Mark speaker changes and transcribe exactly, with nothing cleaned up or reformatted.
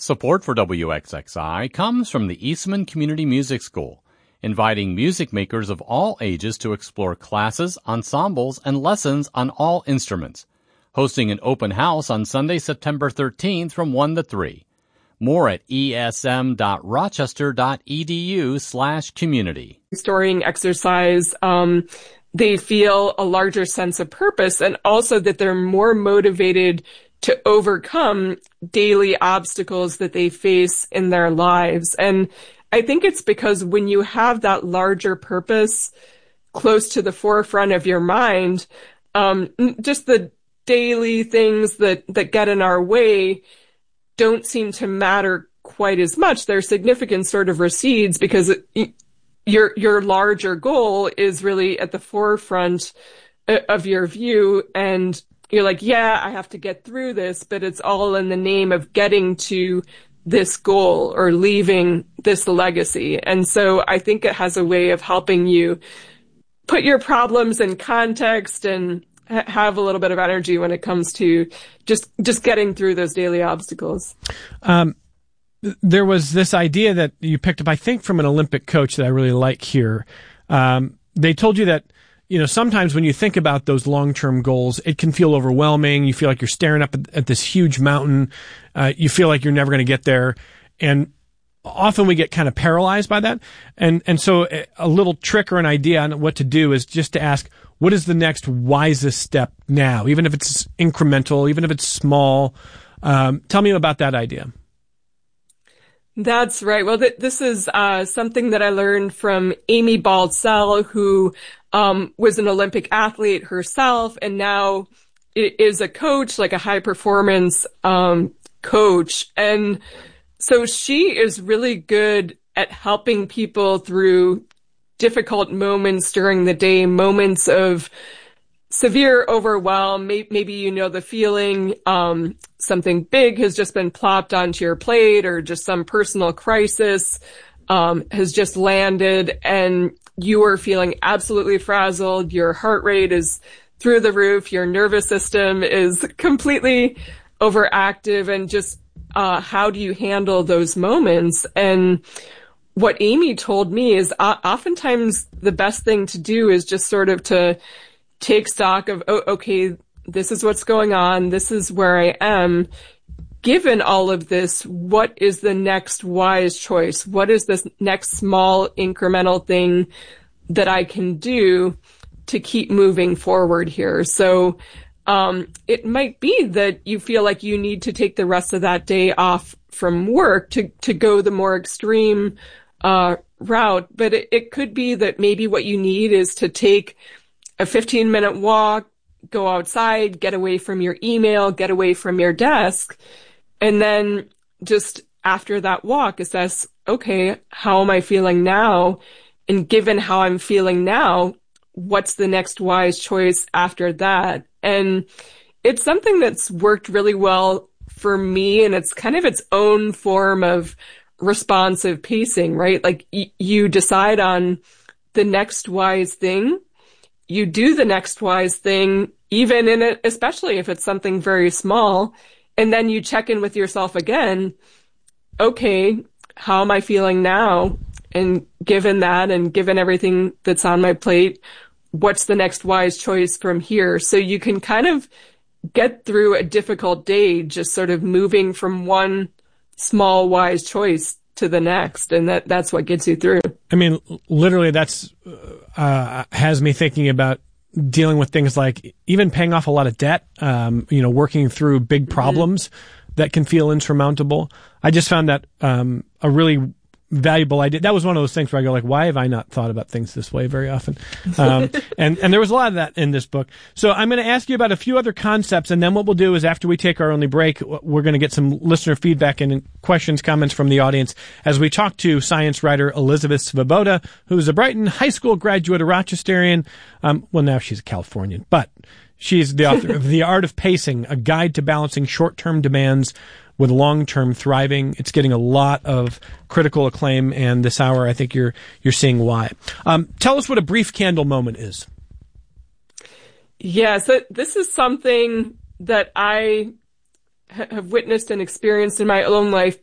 Speaker 1: Support for W X X I comes from the Eastman Community Music School, inviting music makers of all ages to explore classes, ensembles, and lessons on all instruments. Hosting an open house on Sunday, September thirteenth from one to three. More at esm.rochester.edu slash community.
Speaker 2: Storing exercise, um, they feel a larger sense of purpose, and also that they're more motivated to overcome daily obstacles that they face in their lives. And I think it's because when you have that larger purpose close to the forefront of your mind, um, just the daily things that, that get in our way don't seem to matter quite as much. Their significance sort of recedes because it, your, your larger goal is really at the forefront of your view, and you're like, yeah, I have to get through this, but it's all in the name of getting to this goal or leaving this legacy. And so I think it has a way of helping you put your problems in context and ha- have a little bit of energy when it comes to just, just getting through those daily obstacles.
Speaker 3: Um, there was this idea that you picked up, I think, from an Olympic coach that I really like here. Um, they told you that, you know, sometimes when you think about those long-term goals, it can feel overwhelming. You feel like you're staring up at, at this huge mountain. Uh, you feel like you're never going to get there. And often we get kind of paralyzed by that. And, and so a little trick or an idea on what to do is just to ask, what is the next wisest step now? Even if it's incremental, even if it's small. Um, tell me about that idea.
Speaker 2: That's right. Well, th- this is uh, something that I learned from Amy Baltzell, who um, was an Olympic athlete herself, and now is a coach, like a high performance um, coach. And so she is really good at helping people through difficult moments during the day, moments of severe overwhelm. Maybe you know the feeling, um, something big has just been plopped onto your plate, or just some personal crisis, um, has just landed, and you are feeling absolutely frazzled. Your heart rate is through the roof. Your nervous system is completely overactive, and just, uh, how do you handle those moments? And what Amy told me is uh, oftentimes the best thing to do is just sort of to take stock of, oh, okay, this is what's going on. This is where I am. Given all of this, what is the next wise choice? What is this next small incremental thing that I can do to keep moving forward here? So, um, it might be that you feel like you need to take the rest of that day off from work to, to go the more extreme, uh, route. But it, it could be that maybe what you need is to take a fifteen minute walk, go outside, get away from your email, get away from your desk, and then just after that walk, assess, okay, how am I feeling now? And given how I'm feeling now, what's the next wise choice after that? And it's something that's worked really well for me, and it's kind of its own form of responsive pacing, right? Like y- you decide on the next wise thing. You do the next wise thing, even in it, especially if it's something very small. And then you check in with yourself again. Okay, how am I feeling now? And given that, and given everything that's on my plate, what's the next wise choice from here? So you can kind of get through a difficult day, just sort of moving from one small wise choice to the next, and that that's what gets you through.
Speaker 3: I mean, literally, that's uh, has me thinking about dealing with things like even paying off a lot of debt, um, you know, working through big problems mm-hmm. that can feel insurmountable. I just found that um, a really valuable idea. That was one of those things where I go like, why have I not thought about things this way very often? Um, and, and there was a lot of that in this book. So I'm going to ask you about a few other concepts, and then what we'll do is after we take our only break, we're going to get some listener feedback and questions, comments from the audience as we talk to science writer Elizabeth Svoboda, who's a Brighton High School graduate, a Rochesterian. Um, well, now she's a Californian, but she's the author of The Art of Pacing, a guide to balancing short-term demands with long-term thriving. It's getting a lot of critical acclaim, and this hour I think you're you're seeing why. Um, tell us what a brief candle moment is.
Speaker 2: Yeah, so this is something that I ha- have witnessed and experienced in my own life